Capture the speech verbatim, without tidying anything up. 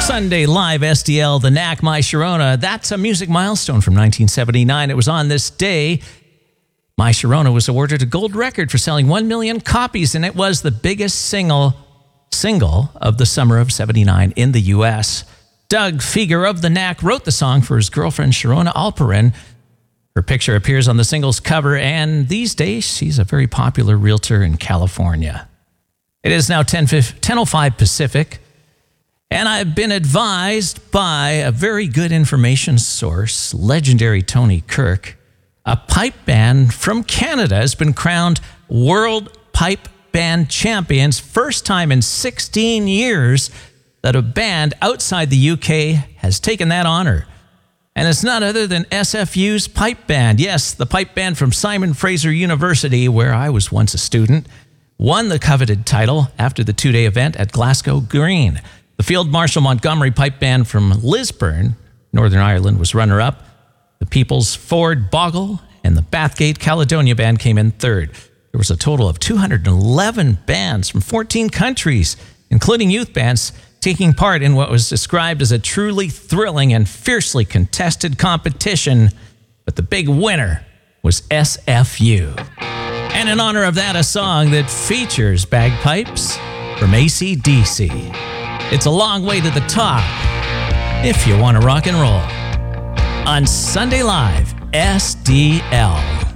Sunday Live S D L, The Knack, My Sharona. That's a music milestone from nineteen seventy-nine. It was on this day My Sharona was awarded a gold record for selling one million copies, and it was the biggest single single of the summer of seventy-nine in the U S. Doug Fieger of The Knack wrote the song for his girlfriend Sharona Alperin. Her picture appears on the single's cover, and these days she's a very popular realtor in California. It is now ten oh five Pacific, and I've been advised by a very good information source, legendary Tony Kirk. A pipe band from Canada has been crowned World Pipe Band Champions, first time in sixteen years that a band outside the U K has taken that honor. And it's none other than S F U's pipe band. Yes, the pipe band from Simon Fraser University, where I was once a student, won the coveted title after the two-day event at Glasgow Green. The Field Marshal Montgomery Pipe Band from Lisburn, Northern Ireland, was runner-up. The People's Ford Bogle and the Bathgate Caledonia Band came in third. There was a total of two hundred eleven bands from fourteen countries, including youth bands, taking part in what was described as a truly thrilling and fiercely contested competition. But the big winner was S F U. And in honor of that, a song that features bagpipes from A C D C. It's a long way to the top if you want to rock and roll. On Sunday Live, S D L.